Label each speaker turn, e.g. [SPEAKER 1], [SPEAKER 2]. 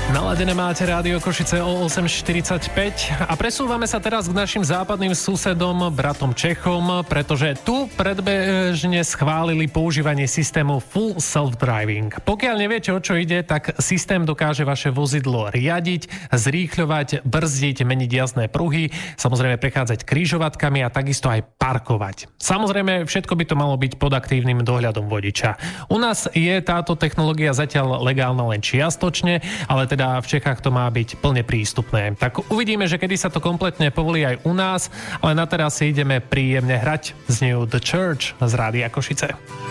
[SPEAKER 1] Naladené máte Rádio Košice o 8.45 a presúvame sa teraz k našim západným susedom, bratom Čechom, pretože tu predbežne schválili používanie systému Full Self-Driving. Pokiaľ neviete, o čo ide, tak systém dokáže vaše vozidlo riadiť, zrýchľovať, brzdiť, meniť jazdné pruhy, samozrejme prechádzať križovatkami a takisto aj parkovať. Samozrejme, všetko by to malo byť pod aktívnym dohľadom vodiča. U nás je táto technológia zatiaľ legálna len čiastočne, ale teda v Čechách to má byť plne prístupné. Tak uvidíme, že kedy sa to kompletne povolí aj u nás, ale na teraz si ideme príjemne hrať. Znejú The Church z Rádia Košice.